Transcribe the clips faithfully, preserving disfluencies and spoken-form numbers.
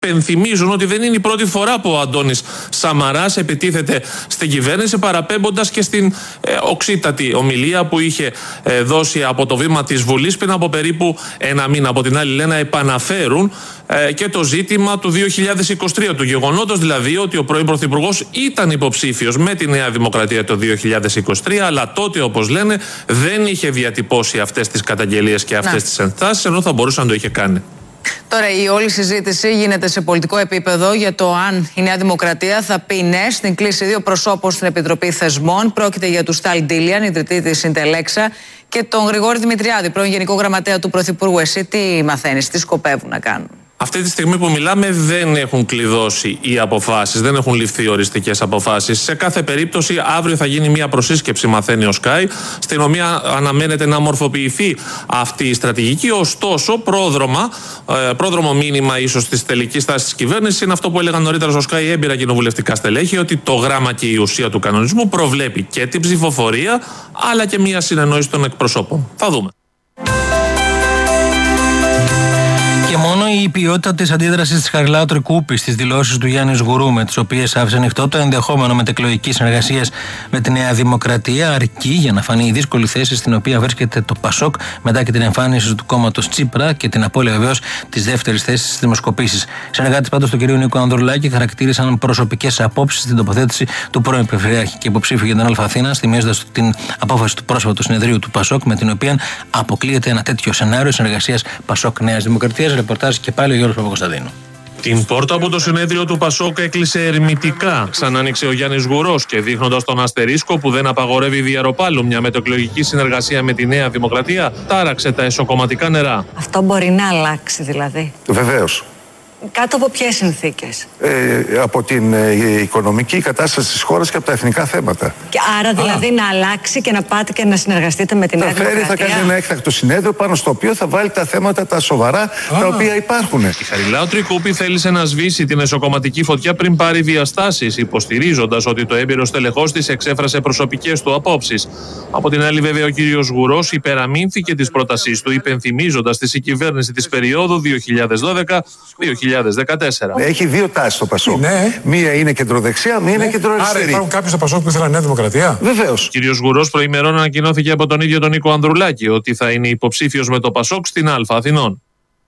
υπενθυμίζουν ότι δεν είναι η πρώτη φορά που ο Αντώνης Σαμαράς επιτίθεται στην κυβέρνηση, παραπέμποντας και στην ε, οξύτατη ομιλία που είχε ε, δώσει από το βήμα της Βουλής πριν από περίπου ένα μήνα. Από την άλλη, λένε, επαναφέρουν ε, και το ζήτημα του δύο χιλιάδες είκοσι τρία, του γεγονότος δηλαδή ότι ο πρώην Πρωθυπουργός ήταν υποψήφιος με τη Νέα Δημοκρατία το δύο χιλιάδες είκοσι τρία, αλλά τότε, όπως λένε, δεν είχε διατυπώσει αυτές τις καταγγελίες και αυτές τις ενστάσεις, ενώ θα μπορούσε να το είχε κάνει. Τώρα η όλη συζήτηση γίνεται σε πολιτικό επίπεδο για το αν η Νέα Δημοκρατία θα πει ναι στην κλίση δύο προσώπων στην Επιτροπή Θεσμών. Πρόκειται για του Στάλ Ντίλιαν, ιδρυτή της Συντελέξα, και τον Γρηγόρη Δημητριάδη, πρώην Γενικό Γραμματέα του Πρωθυπουργού. Εσύ τι μαθαίνεις, τι σκοπεύουν να κάνουν? Αυτή τη στιγμή που μιλάμε δεν έχουν κλειδώσει οι αποφάσεις, δεν έχουν ληφθεί οριστικές αποφάσεις. Σε κάθε περίπτωση αύριο θα γίνει μια προσύσκεψη, μαθαίνει ο Sky, στην οποία αναμένεται να μορφοποιηθεί αυτή η στρατηγική. Ωστόσο, πρόδρομα, πρόδρομο μήνυμα ίσως της τελικής τάσης της κυβέρνησης είναι αυτό που έλεγαν νωρίτερα στο Sky έμπειρα κοινοβουλευτικά στελέχη, ότι το γράμμα και η ουσία του κανονισμού προβλέπει και την ψηφοφορία αλλά και μια συνεννόηση των εκπροσώπων. Θα δούμε. Και μόνο η ποιότητα της αντίδρασης της Χαριλάου Τρικούπη στις δηλώσεις του Γιάννη Γουρού, με τις οποίες άφησε ανοιχτό το ενδεχόμενο μετεκλογικής συνεργασίας με τη Νέα Δημοκρατία, αρκεί για να φανεί η δύσκολη θέση στην οποία βρίσκεται το Πασόκ μετά και την εμφάνιση του κόμματος Τσίπρα και την απώλεια βεβαίως της δεύτερης θέσης στις δημοσκοπήσεις. Συνεργάτες πάντως του κ. Νίκο Ανδρουλάκη χαρακτήρισαν προσωπικές απόψεις στην τοποθέτηση του πρώην Περιφερειάρχη και υποψήφιου για την Α Αθήνα, θυμίζοντας την απόφαση του πρόσφατου συνεδρίου του Πασόκ, με την οποία αποκλείεται ένα τέτοιο σενάριο συνεργασίας Πασόκ Νέας Δημοκρατίας. Ρεπορτάζ και πάλι ο Γιώργος Παπακοσταντίνου. Την πόρτα από το συνέδριο του Πασόκ έκλεισε ερμητικά. Ξανάνοιξε ο Γιάννης Γουρός και δείχνοντας τον αστερίσκο που δεν απαγορεύει διαρροπάλου μια μετεκλογική συνεργασία με τη Νέα Δημοκρατία, τάραξε τα εσωκομματικά νερά. Αυτό μπορεί να αλλάξει δηλαδή? Βεβαίως. Κάτω από ποιες συνθήκες? Ε, από την ε, οικονομική κατάσταση της χώρας και από τα εθνικά θέματα. Και άρα δηλαδή Α. να αλλάξει και να πάτε και να συνεργαστείτε με την Νέα Δημοκρατία? Θα κάνει ένα έκτακτο συνέδριο πάνω στο οποίο θα βάλει τα θέματα τα σοβαρά Α. τα οποία υπάρχουν. Η Χαριλάου Τρικούπη θέλησε να σβήσει την εσωκομματική φωτιά πριν πάρει διαστάσεις, υποστηρίζοντας ότι το έμπειρο στελεχός της εξέφρασε προσωπικές του απόψεις. Από την άλλη, βέβαια, ο κύριος Γουρός υπεραμείνθηκε της πρότασής του, υπενθυμίζοντας τη συγκυβέρνηση της περίοδου δύο χιλιάδες δώδεκα δύο χιλιάδες δεκατέσσερα. Έχει δύο τάσεις στο Πασόκ. Ναι. Μία είναι κεντροδεξιά, μία ναι. είναι κεντροαριστερή. Άρα υπάρχουν κάποιοι στο Πασόκ που ήθελαν Νέα Δημοκρατία. Βεβαίως. Ο κύριος Γουρός προημερών ανακοινώθηκε από τον ίδιο τον Νίκο Ανδρουλάκη ότι θα είναι υποψήφιος με το Πασόκ στην Α Αθηνών.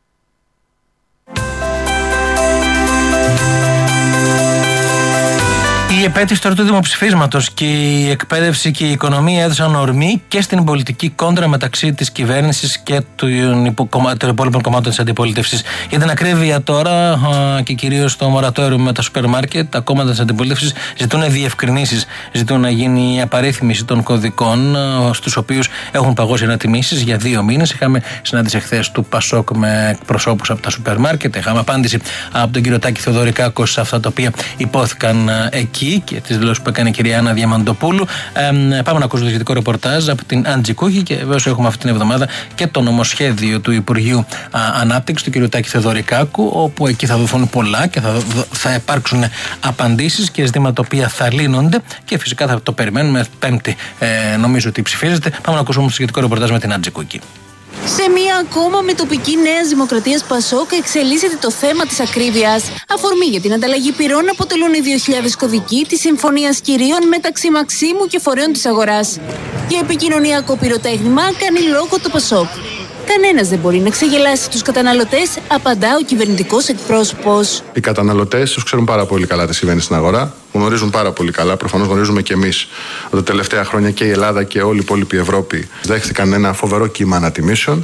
Η επέτηση τώρα του δημοψηφίσματος και η εκπαίδευση και η οικονομία έδωσαν ορμή και στην πολιτική κόντρα μεταξύ της κυβέρνησης και των υπόλοιπων κομμάτων της αντιπολίτευσης. Για την ακρίβεια τώρα και κυρίως το μορατόριο με τα σούπερ μάρκετ, τα κόμματα της αντιπολίτευσης ζητούν διευκρινήσεις. Ζητούν να γίνει η απαρίθμηση των κωδικών στους οποίους έχουν παγώσει ανατιμήσεις για δύο μήνες. Είχαμε συνάντηση χθες του Πασόκ με εκπροσώπους από τα σούπερ μάρκετ. Είχαμε απάντηση από τον κύριο Τάκη Θεοδωρικάκο σε αυτά τα οποία υπόθηκαν εκεί και τις δηλώσεις που έκανε η κυρία Άννα Διαμαντοπούλου. Ε, πάμε να ακούσουμε το σχετικό ρεπορτάζ από την Άντζη Κούχη και βέβαια έχουμε αυτή την εβδομάδα και το νομοσχέδιο του Υπουργείου Ανάπτυξης του κ. Τάκη Θεοδωρικάκου, όπου εκεί θα δοθούν πολλά και θα, θα υπάρξουν απαντήσεις και ζητήματα τα οποία θα λύνονται και φυσικά θα το περιμένουμε. Πέμπτη ε, νομίζω ότι ψηφίζεται. Πάμε να ακούσουμε το σχετικό ρεπορτάζ με την Άντζη Κούχη. Σε μία ακόμα μετοπική Νέας Δημοκρατίας Πασόκ εξελίσσεται το θέμα της ακρίβειας. Αφορμή για την ανταλλαγή πυρών αποτελούν οι δύο χιλιάδες κωδικοί της Συμφωνίας Κυρίων μεταξύ Μαξίμου και φορέων της αγοράς. Για επικοινωνιακό πυροτέχνημα κάνει λόγο το Πασόκ. Κανένας δεν μπορεί να ξεγελάσει τους καταναλωτές, απαντά ο κυβερνητικός εκπρόσωπος. Οι καταναλωτές τους ξέρουν πάρα πολύ καλά τι συμβαίνει στην αγορά. Γνωρίζουν πάρα πολύ καλά, προφανώς γνωρίζουμε και εμείς ότι τα τελευταία χρόνια και η Ελλάδα και όλη η υπόλοιπη Ευρώπη δέχτηκαν ένα φοβερό κύμα ανατιμήσεων.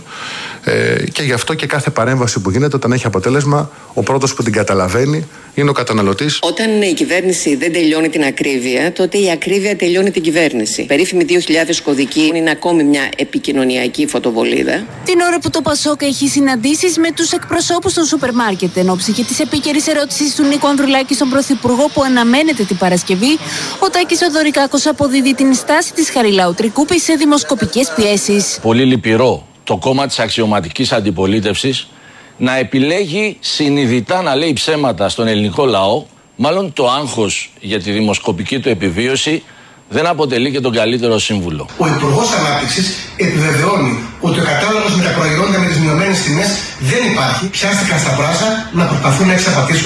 Ε, και γι' αυτό και κάθε παρέμβαση που γίνεται, όταν έχει αποτέλεσμα, ο πρώτος που την καταλαβαίνει είναι ο καταναλωτής. Όταν η κυβέρνηση δεν τελειώνει την ακρίβεια, τότε η ακρίβεια τελειώνει την κυβέρνηση. Περίφημη δύο χιλιάδες κωδική είναι ακόμη μια επικοινωνιακή φωτοβολίδα. Την ώρα που το Πασόκ έχει συναντήσεις με τους εκπροσώπους των σούπερ μάρκετ εν ώψη και της επίκαιρης ερώτησης του Νίκου Ανδρουλάκη στον Πρωθυπουργό που αναμένεται την Παρασκευή, ο Τάκης Θεοδωρικάκος αποδίδει την στάση της Χαριλάου Τρικούπη σε δημοσκοπικές πιέσεις. Πολύ λυπηρό το κόμμα της αξιωματικής αντιπολίτευσης να επιλέγει συνειδητά να λέει ψέματα στον ελληνικό λαό, μάλλον το άγχος για τη δημοσκοπική του επιβίωση δεν αποτελεί και τον καλύτερο σύμβουλο. Ο Υπουργός Ανάπτυξης επιβεβαιώνει ότι ο κατάλογος με τα προϊόντα με τις μειωμένες τιμές δεν υπάρχει. Πιάστηκαν στα μπράζα να προσπαθούν να εξαπατήσουν